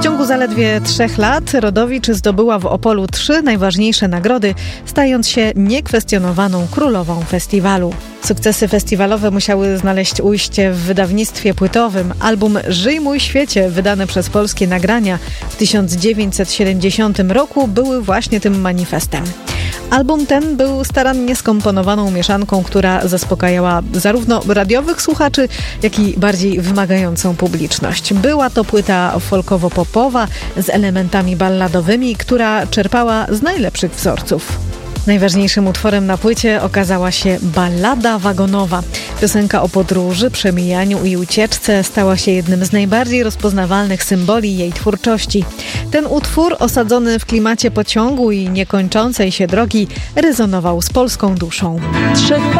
W ciągu zaledwie 3 lat Rodowicz zdobyła w Opolu 3 najważniejsze nagrody, stając się niekwestionowaną królową festiwalu. Sukcesy festiwalowe musiały znaleźć ujście w wydawnictwie płytowym. Album Żyj mój świecie, wydany przez Polskie Nagrania w 1970 roku, były właśnie tym manifestem. Album ten był starannie skomponowaną mieszanką, która zaspokajała zarówno radiowych słuchaczy, jak i bardziej wymagającą publiczność. Była to płyta folkowo-popowa z elementami balladowymi, która czerpała z najlepszych wzorców. Najważniejszym utworem na płycie okazała się Ballada wagonowa. Piosenka o podróży, przemijaniu i ucieczce stała się jednym z najbardziej rozpoznawalnych symboli jej twórczości. Ten utwór, osadzony w klimacie pociągu i niekończącej się drogi, rezonował z polską duszą.